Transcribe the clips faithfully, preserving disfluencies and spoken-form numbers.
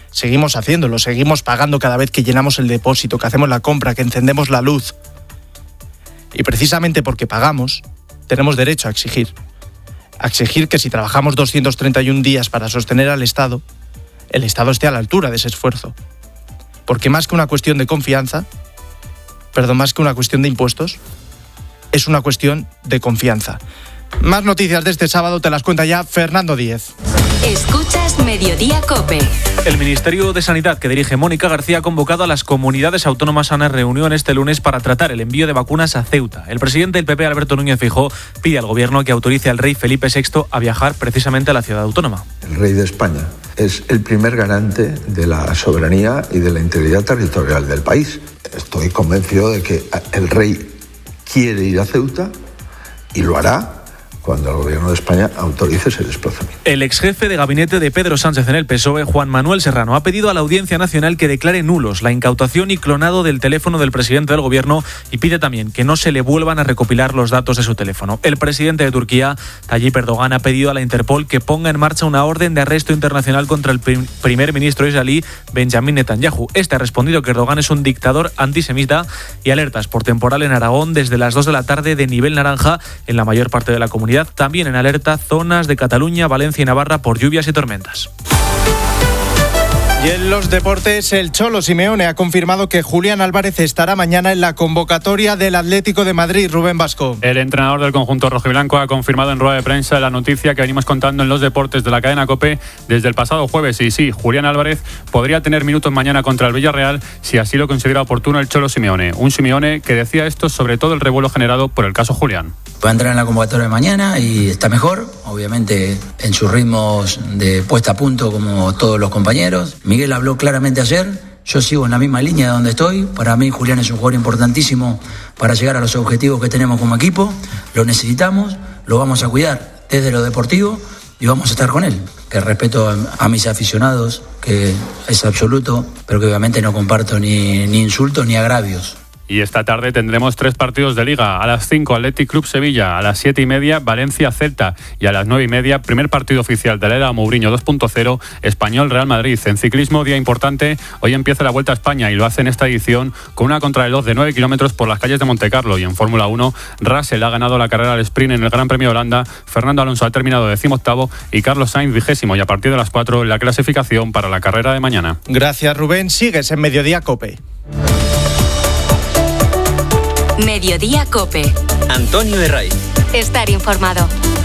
seguimos haciéndolo, seguimos pagando cada vez que llenamos el depósito, que hacemos la compra, que encendemos la luz. Y precisamente porque pagamos, tenemos derecho a exigir. A exigir que si trabajamos doscientos treinta y un días para sostener al Estado, el Estado esté a la altura de ese esfuerzo. Porque más que una cuestión de confianza, perdón, más que una cuestión de impuestos, es una cuestión de confianza. Más noticias de este sábado te las cuenta ya Fernando Díez. Escuchas Mediodía COPE. El Ministerio de Sanidad, que dirige Mónica García, ha convocado a las comunidades autónomas a una reunión este lunes para tratar el envío de vacunas a Ceuta. El presidente del P P, Alberto Núñez Feijóo, pide al gobierno que autorice al rey Felipe sexto a viajar precisamente a la ciudad autónoma. El rey de España es el primer garante de la soberanía y de la integridad territorial del país. Estoy convencido de que el rey quiere ir a Ceuta y lo hará cuando el gobierno de España autorice ese desplazamiento. El exjefe de gabinete de Pedro Sánchez en el P S O E, Juan Manuel Serrano, ha pedido a la Audiencia Nacional que declare nulos la incautación y clonado del teléfono del presidente del gobierno y pide también que no se le vuelvan a recopilar los datos de su teléfono. El presidente de Turquía, Tayyip Erdogan, ha pedido a la Interpol que ponga en marcha una orden de arresto internacional contra el prim- primer ministro israelí Benjamin Netanyahu. Este ha respondido que Erdogan es un dictador antisemita y alertas por temporal en Aragón desde las dos de la tarde de nivel naranja en la mayor parte de la comunidad. También en alerta zonas de Cataluña, Valencia y Navarra por lluvias y tormentas. Y en los deportes, el Cholo Simeone ha confirmado que Julián Álvarez estará mañana en la convocatoria del Atlético de Madrid. Rubén Vasco. El entrenador del conjunto rojiblanco ha confirmado en rueda de prensa la noticia que venimos contando en los deportes de la cadena COPE desde el pasado jueves. Y sí, Julián Álvarez podría tener minutos mañana contra el Villarreal si así lo considera oportuno el Cholo Simeone. Un Simeone que decía esto sobre todo el revuelo generado por el caso Julián. Va a entrar en la convocatoria de mañana y está mejor, obviamente en sus ritmos de puesta a punto como todos los compañeros. Miguel habló claramente ayer, yo sigo en la misma línea de donde estoy. Para mí Julián es un jugador importantísimo para llegar a los objetivos que tenemos como equipo. Lo necesitamos, lo vamos a cuidar desde lo deportivo y vamos a estar con él. Que respeto a, a mis aficionados, que es absoluto, pero que obviamente no comparto ni, ni insultos ni agravios. Y esta tarde tendremos tres partidos de Liga. A las cinco, Athletic Club Sevilla. A las siete y media, Valencia Celta. Y a las nueve y media, primer partido oficial de la era Mourinho dos punto cero, Español Real Madrid. En ciclismo, día importante, hoy empieza la Vuelta a España y lo hace en esta edición con una contrarreloj de nueve kilómetros por las calles de Montecarlo. Y en Fórmula uno, Russell ha ganado la carrera al sprint en el Gran Premio de Holanda, Fernando Alonso ha terminado decimoctavo y Carlos Sainz vigésimo. Y a partir de las cuatro, la clasificación para la carrera de mañana. Gracias, Rubén. Sigues en Mediodía COPE. Mediodía COPE. Antonio Herraiz. Estar informado.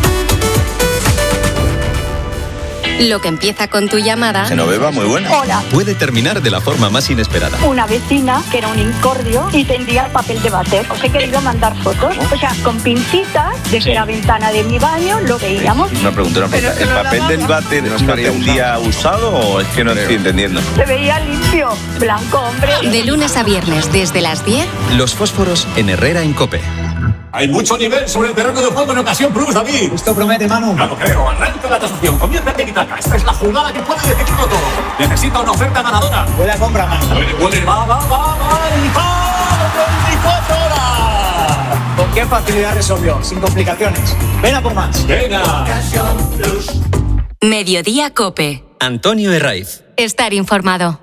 Lo que empieza con tu llamada. Genoveva, muy buena. Hola. Puede terminar de la forma más inesperada. Una vecina que era un incordio y tendría el papel de váter. Os he querido mandar fotos. O sea, con pincitas desde sí. la ventana de mi baño lo veíamos. Una pregunta, una pregunta. ¿El papel del váter no estaría un día usado o es que no estoy entendiendo? Se veía limpio, blanco, hombre. De lunes a viernes desde las diez. Los fósforos en Herrera en COPE. Hay mucho nivel sobre el terreno de juego en ocasión plus, David. Esto promete, Manu. No lo creo. Arranca la tasación. Comienza el tiki-taka. Esta es la jugada que puede decidirlo todo. Necesita una oferta ganadora. Buena compra, Manu. Puede, puede. Va, va, va, va. veinticuatro horas. ¿Con qué facilidad resolvió? Sin complicaciones. Ven a por más. Venga. Ocasión plus. Mediodía COPE. Antonio Herraiz. Estar informado.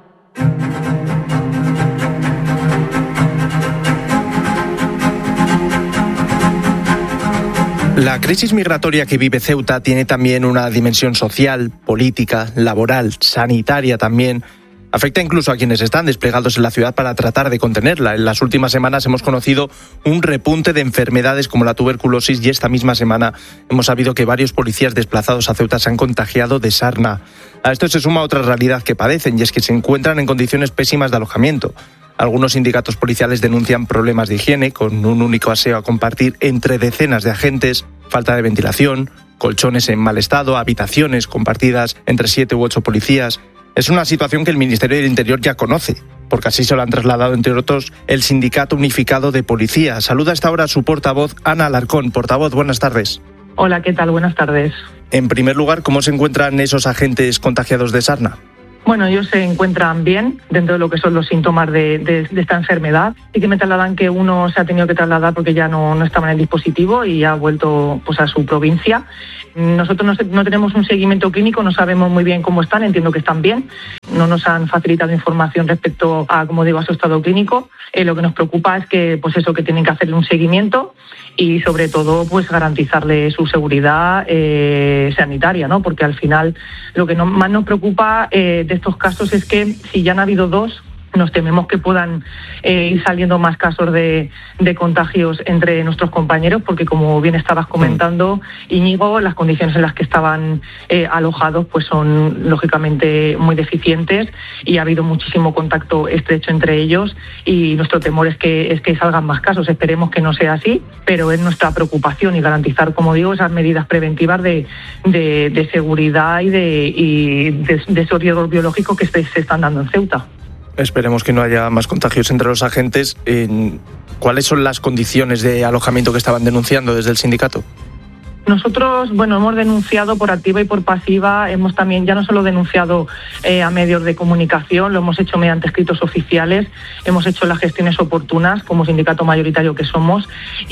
La crisis migratoria que vive Ceuta tiene también una dimensión social, política, laboral, sanitaria también. Afecta incluso a quienes están desplegados en la ciudad para tratar de contenerla. En las últimas semanas hemos conocido un repunte de enfermedades como la tuberculosis y esta misma semana hemos sabido que varios policías desplazados a Ceuta se han contagiado de sarna. A esto se suma otra realidad que padecen y es que se encuentran en condiciones pésimas de alojamiento. Algunos sindicatos policiales denuncian problemas de higiene, con un único aseo a compartir entre decenas de agentes, falta de ventilación, colchones en mal estado, habitaciones compartidas entre siete u ocho policías. Es una situación que el Ministerio del Interior ya conoce, porque así se lo han trasladado, entre otros, el Sindicato Unificado de Policía. Saluda a esta hora su portavoz, Ana Alarcón. Portavoz, buenas tardes. Hola, ¿qué tal? Buenas tardes. En primer lugar, ¿cómo se encuentran esos agentes contagiados de sarna? Bueno, ellos se encuentran bien dentro de lo que son los síntomas de, de, de esta enfermedad. Y que me trasladan que uno se ha tenido que trasladar porque ya no, no estaba en el dispositivo y ha vuelto pues, a su provincia. Nosotros no, no tenemos un seguimiento clínico, no sabemos muy bien cómo están, entiendo que están bien. no nos han facilitado información respecto a, como digo, a su estado clínico. Eh, lo que nos preocupa es que, pues eso, que tienen que hacerle un seguimiento y sobre todo pues garantizarle su seguridad eh, sanitaria, ¿no? Porque al final lo que no, más nos preocupa eh, de estos casos es que si ya han habido dos, nos tememos que puedan eh, ir saliendo más casos de, de contagios entre nuestros compañeros, porque como bien estabas comentando, Íñigo, las condiciones en las que estaban eh, alojados pues son lógicamente muy deficientes y ha habido muchísimo contacto estrecho entre ellos y nuestro temor es que, es que salgan más casos. Esperemos que no sea así, pero es nuestra preocupación y garantizar, como digo, esas medidas preventivas de, de, de seguridad y de, y de, de esos riesgos biológicos que se, se están dando en Ceuta. Esperemos que no haya más contagios entre los agentes. ¿Cuáles son las condiciones de alojamiento que estaban denunciando desde el sindicato? Nosotros, bueno, hemos denunciado por activa y por pasiva, hemos también ya no solo denunciado eh, a medios de comunicación, lo hemos hecho mediante escritos oficiales, hemos hecho las gestiones oportunas como sindicato mayoritario que somos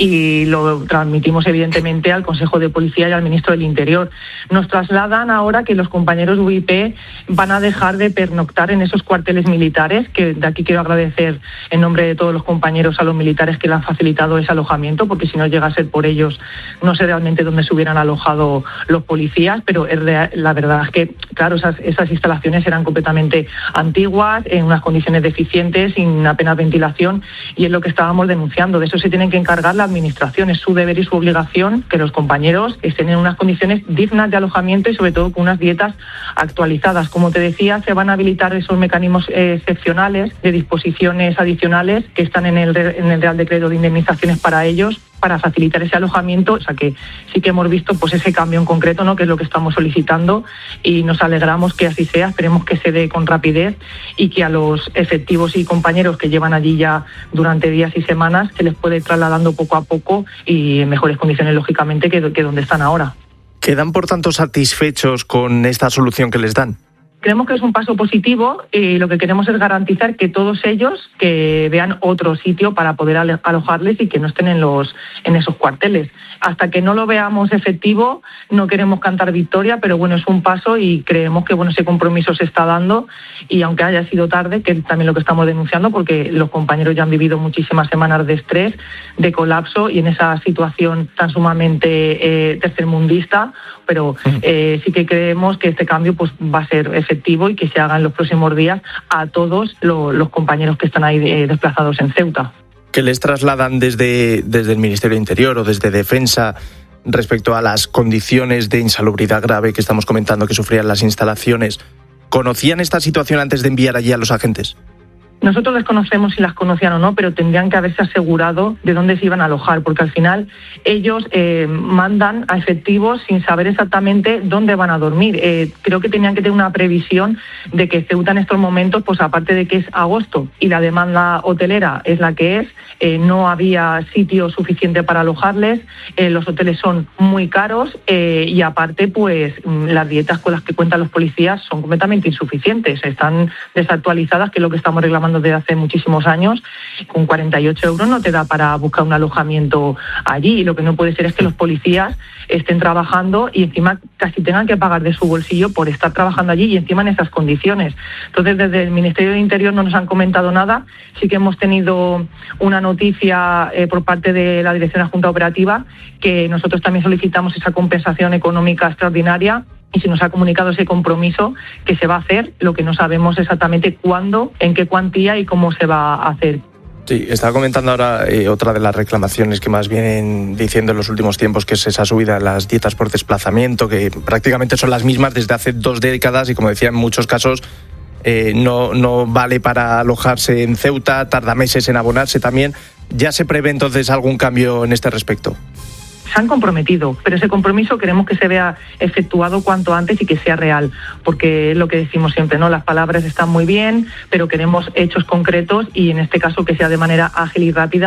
y lo transmitimos evidentemente al Consejo de Policía y al Ministro del Interior. Nos trasladan ahora que los compañeros de U I P van a dejar de pernoctar en esos cuarteles militares, que de aquí quiero agradecer en nombre de todos los compañeros a los militares que le han facilitado ese alojamiento, porque si no llega a ser por ellos, no sé realmente dónde se hubieran alojado los policías, pero es real, la verdad es que, claro, esas, esas instalaciones eran completamente antiguas, en unas condiciones deficientes, sin apenas ventilación, y es lo que estábamos denunciando. De eso se tienen que encargar la administración, es su deber y su obligación que los compañeros estén en unas condiciones dignas de alojamiento y sobre todo con unas dietas actualizadas. Como te decía, se van a habilitar esos mecanismos eh, excepcionales de disposiciones adicionales que están en el, en el Real Decreto de Indemnizaciones para ellos, para facilitar ese alojamiento. O sea que sí que hemos visto pues ese cambio en concreto, ¿no?, que es lo que estamos solicitando, y nos alegramos que así sea. Esperemos que se dé con rapidez y que a los efectivos y compañeros que llevan allí ya durante días y semanas se les puede ir trasladando poco a poco y en mejores condiciones, lógicamente, que, que donde están ahora. ¿Quedan, por tanto, satisfechos con esta solución que les dan? Creemos que es un paso positivo y lo que queremos es garantizar que todos ellos que vean otro sitio para poder alojarles y que no estén en los en esos cuarteles. Hasta que no lo veamos efectivo no queremos cantar victoria, pero bueno, es un paso y creemos que bueno, ese compromiso se está dando, y aunque haya sido tarde, que es también lo que estamos denunciando, porque los compañeros ya han vivido muchísimas semanas de estrés, de colapso y en esa situación tan sumamente eh, tercermundista, pero eh, sí que creemos que este cambio pues va a ser efectivo y que se haga en los próximos días a todos lo, los compañeros que están ahí eh, desplazados en Ceuta. ¿Qué les trasladan desde, desde el Ministerio de Interior o desde Defensa respecto a las condiciones de insalubridad grave que estamos comentando que sufrían las instalaciones? ¿Conocían esta situación antes de enviar allí a los agentes? Nosotros desconocemos si las conocían o no, pero tendrían que haberse asegurado de dónde se iban a alojar, porque al final ellos eh, mandan a efectivos sin saber exactamente dónde van a dormir. Eh, creo que tenían que tener una previsión de que Ceuta en estos momentos, pues aparte de que es agosto y la demanda hotelera es la que es, eh, no había sitio suficiente para alojarles, eh, los hoteles son muy caros eh, y aparte pues las dietas con las que cuentan los policías son completamente insuficientes, están desactualizadas, que es lo que estamos reclamando desde hace muchísimos años. Con cuarenta y ocho euros no te da para buscar un alojamiento allí, y lo que no puede ser es que los policías estén trabajando y encima casi tengan que pagar de su bolsillo por estar trabajando allí y encima en esas condiciones. Entonces, desde el Ministerio de Interior no nos han comentado nada. Sí que hemos tenido una noticia eh, por parte de la Dirección Adjunta Operativa, que nosotros también solicitamos esa compensación económica extraordinaria, y se nos ha comunicado ese compromiso que se va a hacer. Lo que no sabemos exactamente cuándo, en qué cuantía y cómo se va a hacer. Sí, estaba comentando ahora eh, otra de las reclamaciones que más vienen diciendo en los últimos tiempos, que es esa subida de las dietas por desplazamiento, que prácticamente son las mismas desde hace dos décadas y, como decía, en muchos casos eh, no, no vale para alojarse en Ceuta, tarda meses en abonarse también. ¿Ya se prevé entonces algún cambio en este respecto? Se han comprometido, pero ese compromiso queremos que se vea efectuado cuanto antes y que sea real, porque es lo que decimos siempre, ¿no? Las palabras están muy bien, pero queremos hechos concretos y en este caso que sea de manera ágil y rápida,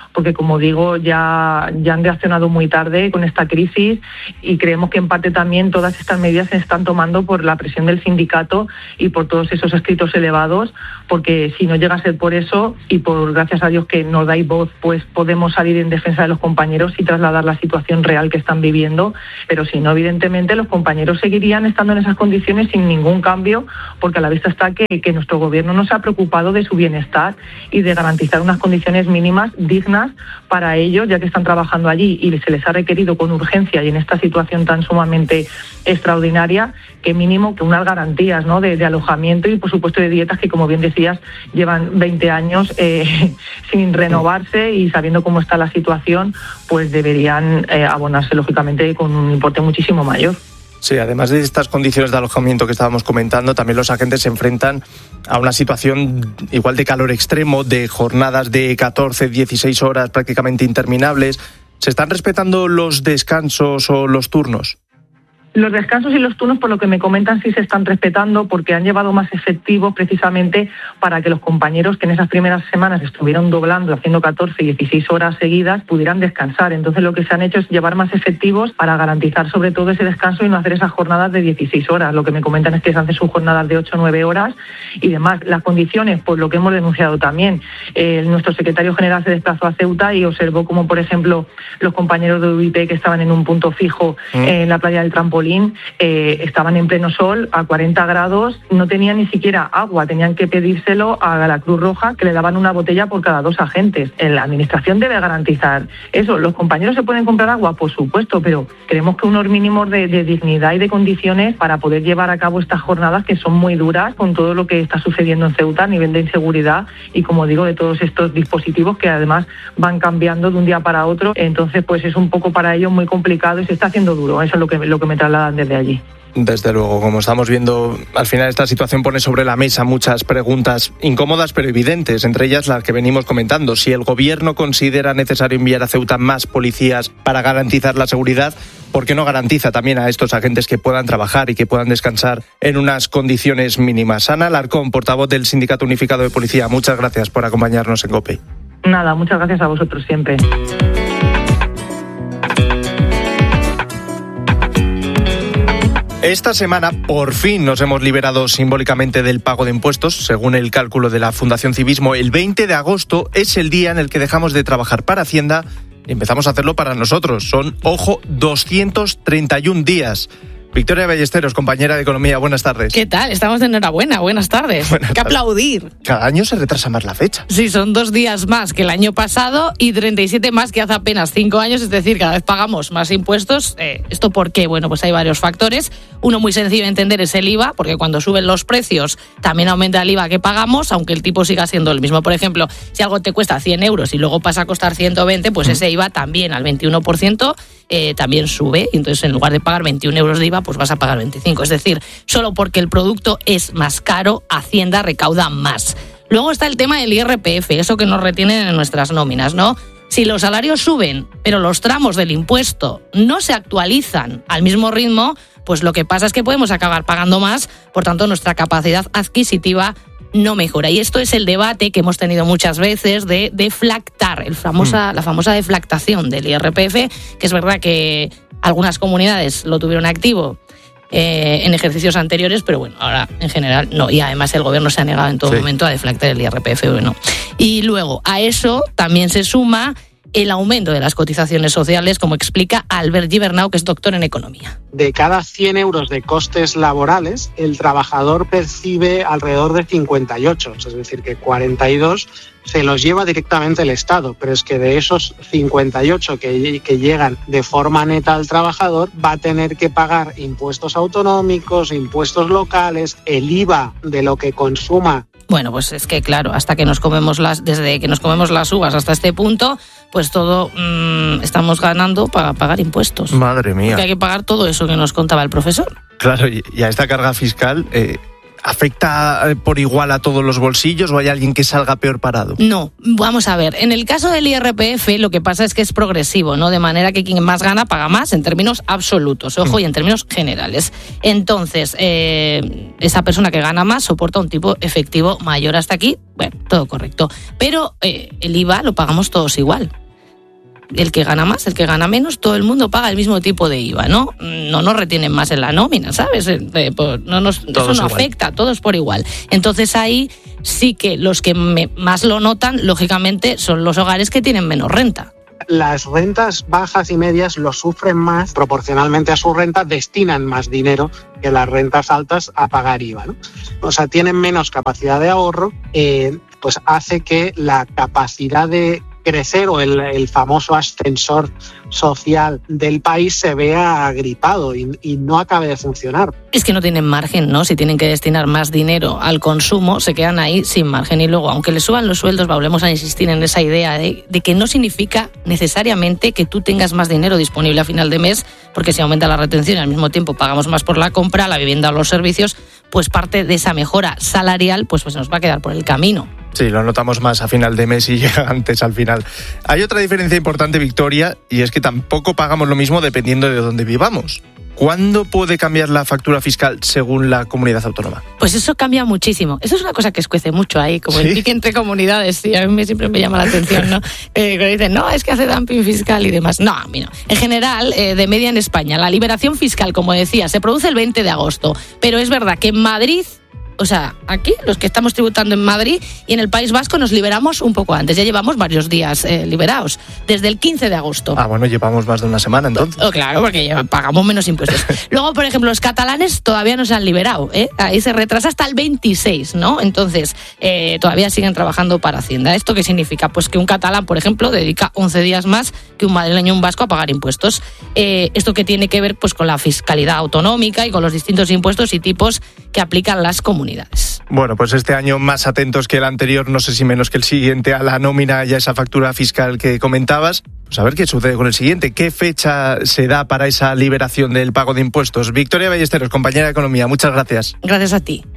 porque como digo, ya, ya han reaccionado muy tarde con esta crisis y creemos que en parte también todas estas medidas se están tomando por la presión del sindicato y por todos esos escritos elevados, porque si no llega a ser por eso y por gracias a Dios que nos dais voz, pues podemos salir en defensa de los compañeros y trasladar la situación real que están viviendo, pero si no, evidentemente los compañeros seguirían estando en esas condiciones sin ningún cambio, porque a la vista está que, que nuestro gobierno no se ha preocupado de su bienestar y de garantizar unas condiciones mínimas dignas para ellos, ya que están trabajando allí y se les ha requerido con urgencia y en esta situación tan sumamente extraordinaria, que mínimo que unas garantías, ¿no?, de, de alojamiento y por supuesto de dietas que, como bien decías, llevan veinte años eh, sin renovarse y sabiendo cómo está la situación, pues deberían eh, abonarse lógicamente con un importe muchísimo mayor. Sí, además de estas condiciones de alojamiento que estábamos comentando, también los agentes se enfrentan a una situación igual de calor extremo, de jornadas de catorce, dieciséis horas prácticamente interminables. ¿Se están respetando los descansos o los turnos? Los descansos y los turnos, por lo que me comentan, sí se están respetando porque han llevado más efectivos precisamente para que los compañeros que en esas primeras semanas estuvieron doblando, haciendo catorce y dieciséis horas seguidas, pudieran descansar. Entonces lo que se han hecho es llevar más efectivos para garantizar sobre todo ese descanso y no hacer esas jornadas de dieciséis horas. Lo que me comentan es que se hacen sus jornadas de ocho o nueve horas y demás. Las condiciones, pues lo que hemos denunciado también. Eh, nuestro secretario general se desplazó a Ceuta y observó como, por ejemplo, los compañeros de U I P que estaban en un punto fijo mm. eh, en la playa del Trampolín, Eh, estaban en pleno sol a cuarenta grados, no tenían ni siquiera agua, tenían que pedírselo a la Cruz Roja, que le daban una botella por cada dos agentes. La administración debe garantizar eso. ¿Los compañeros se pueden comprar agua? Por supuesto, pero queremos que unos mínimos de, de dignidad y de condiciones para poder llevar a cabo estas jornadas que son muy duras con todo lo que está sucediendo en Ceuta a nivel de inseguridad y, como digo, de todos estos dispositivos que además van cambiando de un día para otro. Entonces, pues es un poco para ellos muy complicado y se está haciendo duro. Eso es lo que, lo que me trasladan desde allí. Desde luego, como estamos viendo, al final esta situación pone sobre la mesa muchas preguntas incómodas pero evidentes, entre ellas las que venimos comentando. Si el gobierno considera necesario enviar a Ceuta más policías para garantizar la seguridad, ¿por qué no garantiza también a estos agentes que puedan trabajar y que puedan descansar en unas condiciones mínimas? Ana Alarcón, portavoz del Sindicato Unificado de Policía, muchas gracias por acompañarnos en COPE. Nada, muchas gracias a vosotros siempre. Esta semana, por fin, nos hemos liberado simbólicamente del pago de impuestos. Según el cálculo de la Fundación Civismo, el veinte de agosto es el día en el que dejamos de trabajar para Hacienda y empezamos a hacerlo para nosotros. Son, ojo, doscientos treinta y un días. Victoria Ballesteros, compañera de Economía, buenas tardes. ¿Qué tal? Estamos de enhorabuena, buenas tardes. Buenas que aplaudir. Cada año se retrasa más la fecha. Sí, son dos días más que el año pasado y treinta y siete más que hace apenas cinco años, es decir, cada vez pagamos más impuestos. Eh, ¿Esto por qué? Bueno, pues hay varios factores. Uno muy sencillo de entender es el I V A, porque cuando suben los precios también aumenta el I V A que pagamos, aunque el tipo siga siendo el mismo. Por ejemplo, si algo te cuesta cien euros y luego pasa a costar ciento veinte, pues mm. ese I V A también al veintiuno por ciento eh, también sube. Y entonces en lugar de pagar veintiún euros de I V A, pues vas a pagar veinticinco. Es decir, solo porque el producto es más caro, Hacienda recauda más. Luego está el tema del I R P F, eso que nos retienen en nuestras nóminas, ¿no? Si los salarios suben, pero los tramos del impuesto no se actualizan al mismo ritmo, pues lo que pasa es que podemos acabar pagando más, por tanto nuestra capacidad adquisitiva no mejora. Y esto es el debate que hemos tenido muchas veces de deflactar, el famosa, mm. la famosa deflactación del I R P F, que es verdad que algunas comunidades lo tuvieron activo Eh, en ejercicios anteriores, pero bueno, ahora en general no, y además el gobierno se ha negado en todo sí. momento a deflactar el I R P F. Bueno. Y luego a eso también se suma el aumento de las cotizaciones sociales, como explica Albert Gibernau, que es doctor en economía. De cada cien euros de costes laborales, el trabajador percibe alrededor de cincuenta y ocho, es decir, que cuarenta y dos se los lleva directamente el Estado, pero es que de esos cincuenta y ocho que, que llegan de forma neta al trabajador, va a tener que pagar impuestos autonómicos, impuestos locales, el I V A de lo que consuma. Bueno, pues es que claro, hasta que nos comemos las, desde que nos comemos las uvas hasta este punto, pues todo mmm, estamos ganando para pagar impuestos. Madre mía. Porque hay que pagar todo eso que nos contaba el profesor. Claro, y a esta carga fiscal, eh, ¿Afecta por igual a todos los bolsillos o hay alguien que salga peor parado? No, vamos a ver. En el caso del I R P F lo que pasa es que es progresivo, ¿no? De manera que quien más gana paga más en términos absolutos, ojo, y en términos generales. Entonces, eh, esa persona que gana más soporta un tipo efectivo mayor. Hasta aquí, bueno, todo correcto. Pero eh, el I V A lo pagamos todos igual. El que gana más, el que gana menos, todo el mundo paga el mismo tipo de I V A, ¿no? No nos retienen más en la nómina, ¿sabes? Eh, pues no nos, eso no igual. Afecta a todos por igual. Entonces ahí sí que los que me, más lo notan, lógicamente, son los hogares que tienen menos renta. Las rentas bajas y medias lo sufren más, proporcionalmente a su renta, destinan más dinero que las rentas altas a pagar I V A, ¿no? O sea, tienen menos capacidad de ahorro, eh, pues hace que la capacidad de crecer o el, el famoso ascensor social del país se vea agripado y, y no acabe de funcionar. Es que no tienen margen, ¿no? Si tienen que destinar más dinero al consumo, se quedan ahí sin margen. Y luego, aunque les suban los sueldos, volvemos a insistir en esa idea de, de que no significa necesariamente que tú tengas más dinero disponible a final de mes, porque si aumenta la retención y al mismo tiempo pagamos más por la compra, la vivienda o los servicios, pues parte de esa mejora salarial pues, pues nos va a quedar por el camino. Sí, lo notamos más a final de mes y llega antes al final. Hay otra diferencia importante, Victoria, y es que tampoco pagamos lo mismo dependiendo de dónde vivamos. ¿Cuándo puede cambiar la factura fiscal según la comunidad autónoma? Pues eso cambia muchísimo. Eso es una cosa que escuece mucho ahí, como ¿sí? El pique entre comunidades. Sí, a mí siempre me llama la atención, ¿no? Eh, cuando dicen, no, es que hace dumping fiscal y demás. No, a mí no. En general, eh, de media en España, la liberación fiscal, como decía, se produce el veinte de agosto. Pero es verdad que en Madrid... O sea, aquí, los que estamos tributando en Madrid y en el País Vasco nos liberamos un poco antes. Ya llevamos varios días eh, liberados, desde el quince de agosto. Ah, bueno, llevamos más de una semana entonces. Oh, claro, porque ya pagamos menos impuestos. Luego, por ejemplo, los catalanes todavía no se han liberado, ¿eh? Ahí se retrasa hasta el veintiséis, ¿no? Entonces, eh, todavía siguen trabajando para Hacienda. ¿Esto qué significa? Pues que un catalán, por ejemplo, dedica once días más que un madrileño o un vasco a pagar impuestos. Eh, ¿Esto qué tiene que ver? Pues con la fiscalidad autonómica y con los distintos impuestos y tipos que aplican las comunidades. Bueno, pues este año más atentos que el anterior, no sé si menos que el siguiente, a la nómina y a esa factura fiscal que comentabas. Pues a ver qué sucede con el siguiente. ¿Qué fecha se da para esa liberación del pago de impuestos? Victoria Ballesteros, compañera de Economía, muchas gracias. Gracias a ti.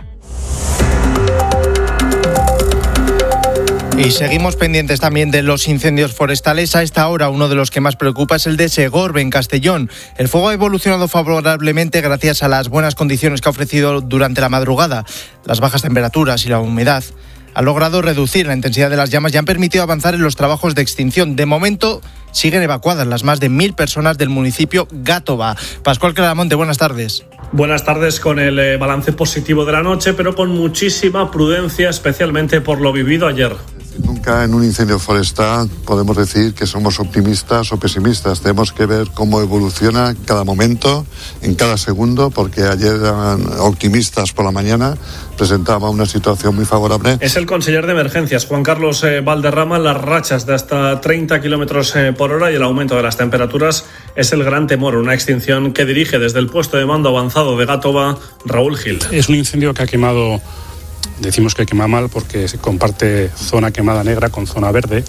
Y seguimos pendientes también de los incendios forestales. A esta hora uno de los que más preocupa es el de Segorbe, en Castellón. El fuego ha evolucionado favorablemente gracias a las buenas condiciones que ha ofrecido durante la madrugada. Las bajas temperaturas y la humedad han logrado reducir la intensidad de las llamas y han permitido avanzar en los trabajos de extinción. De momento siguen evacuadas las más de mil personas del municipio Gátova. Pascual Claramonte, buenas tardes. Buenas tardes, con el eh, balance positivo de la noche, pero con muchísima prudencia, especialmente por lo vivido ayer. Nunca en un incendio forestal podemos decir que somos optimistas o pesimistas. Tenemos que ver cómo evoluciona cada momento, en cada segundo, porque ayer eran optimistas por la mañana, presentaba una situación muy favorable. Es el conseller de emergencias, Juan Carlos eh, Valderrama. Las rachas de hasta treinta kilómetros eh, por hora y el aumento de las temperaturas es el gran temor. Una extinción que dirige desde el puesto de mando avanzado de Gátova, Raúl Gil. Es un incendio que ha quemado... Decimos que quema mal porque se comparte zona quemada negra con zona verde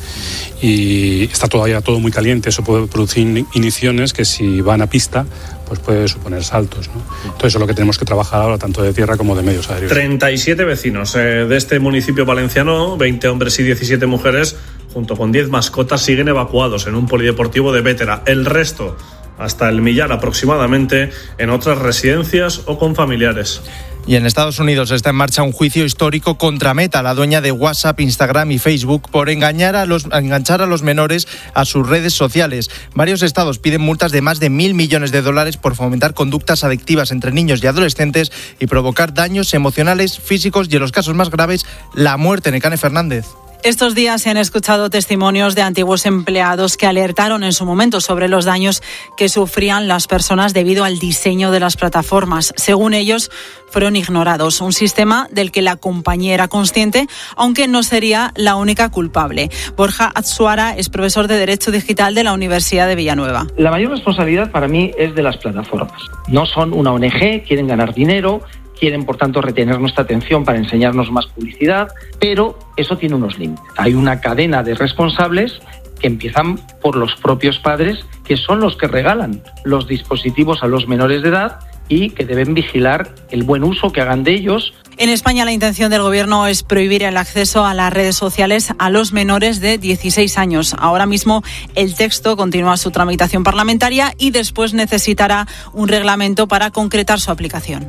y está todavía todo muy caliente. Eso puede producir igniciones que, si van a pista, pues puede suponer saltos, ¿no? Entonces eso es lo que tenemos que trabajar ahora, tanto de tierra como de medios aéreos. treinta y siete vecinos eh, de este municipio valenciano, veinte hombres y diecisiete mujeres, junto con diez mascotas, siguen evacuados en un polideportivo de Bétera. El resto, hasta el millar aproximadamente, en otras residencias o con familiares. Y en Estados Unidos está en marcha un juicio histórico contra Meta, la dueña de WhatsApp, Instagram y Facebook, por engañar a los, enganchar a los menores a sus redes sociales. Varios estados piden multas de más de mil millones de dólares por fomentar conductas adictivas entre niños y adolescentes y provocar daños emocionales, físicos y, en los casos más graves, la muerte. Nekane Fernández. Estos días se han escuchado testimonios de antiguos empleados que alertaron en su momento sobre los daños que sufrían las personas debido al diseño de las plataformas. Según ellos, fueron ignorados. Un sistema del que la compañía era consciente, aunque no sería la única culpable. Borja Atsuara es profesor de Derecho Digital de la Universidad de Villanueva. La mayor responsabilidad para mí es de las plataformas. No son una O N Ge, quieren ganar dinero, quieren, por tanto, retener nuestra atención para enseñarnos más publicidad, pero eso tiene unos límites. Hay una cadena de responsables que empiezan por los propios padres, que son los que regalan los dispositivos a los menores de edad y que deben vigilar el buen uso que hagan de ellos. En España la intención del Gobierno es prohibir el acceso a las redes sociales a los menores de dieciséis años. Ahora mismo el texto continúa su tramitación parlamentaria y después necesitará un reglamento para concretar su aplicación.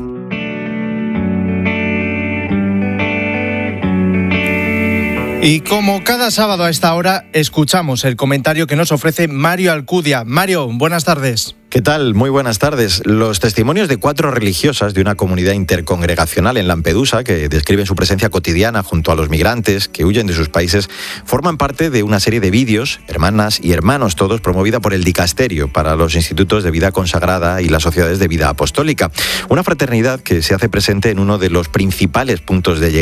Y como cada sábado a esta hora, escuchamos el comentario que nos ofrece Mario Alcudia. Mario, buenas tardes. ¿Qué tal? Muy buenas tardes. Los testimonios de cuatro religiosas de una comunidad intercongregacional en Lampedusa, que describen su presencia cotidiana junto a los migrantes que huyen de sus países, forman parte de una serie de vídeos, hermanas y hermanos todos, promovida por el Dicasterio para los Institutos de Vida Consagrada y las Sociedades de Vida Apostólica. Una fraternidad que se hace presente en uno de los principales puntos de llegada